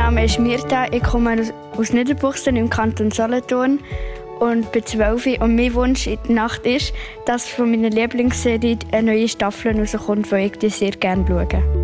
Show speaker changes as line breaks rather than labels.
Name ist Mirta, ich komme aus Niederbuchsen im Kanton Solothurn und bin 12. Und mein Wunsch in der Nacht ist, dass von meiner Lieblingsserie eine neue Staffel rauskommt, die ich sehr gerne schaue.